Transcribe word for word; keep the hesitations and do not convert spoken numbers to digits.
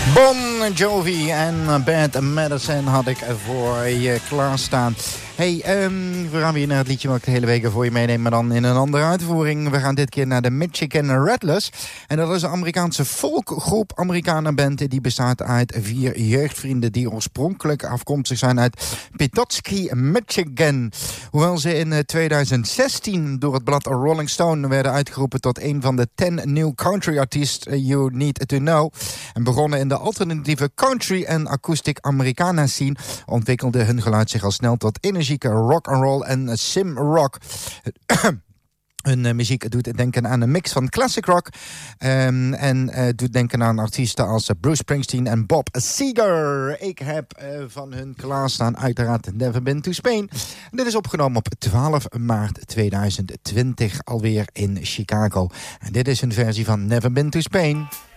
Bon Jovi en Bad Medicine had ik voor je klaarstaan. Hey, um, we gaan weer naar het liedje wat ik de hele week voor je meeneem, maar dan in een andere uitvoering. We gaan dit keer naar de Michigan Rattlers. En dat is een Amerikaanse folkgroep, Amerikanerband. Die bestaat uit vier jeugdvrienden die oorspronkelijk afkomstig zijn uit Petoskey, Michigan. Hoewel ze in twintig zestien door het blad Rolling Stone werden uitgeroepen tot een van de ten new country artists you need to know. En begonnen in de alternatieve country en acoustic Americana scene, ontwikkelde hun geluid zich al snel tot energieke rock and roll en sim rock. Hun uh, muziek doet denken aan een mix van classic rock um, en uh, doet denken aan artiesten als uh, Bruce Springsteen en Bob Seger. Ik heb uh, van hun klaarstaan uiteraard Never Been to Spain. En dit is opgenomen op twaalf maart tweeduizend twintig alweer in Chicago. En dit is een versie van Never Been to Spain.